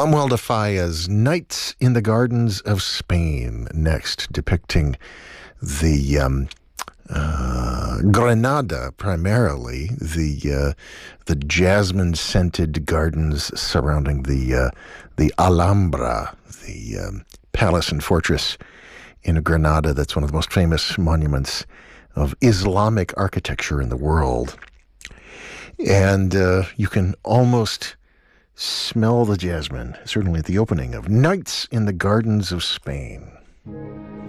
Manuel de Falla's Nights in the Gardens of Spain, next, depicting the Granada, primarily, the jasmine-scented gardens surrounding the Alhambra, the palace and fortress in Granada that's one of the most famous monuments of Islamic architecture in the world. And you can almost smell the jasmine, certainly at the opening of Nights in the Gardens of Spain.